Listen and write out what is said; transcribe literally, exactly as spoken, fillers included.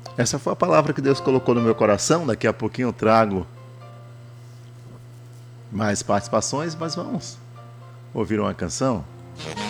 Essa foi a palavra que Deus colocou no meu coração. Daqui a pouquinho eu trago mais participações, mas vamos ouvir uma canção.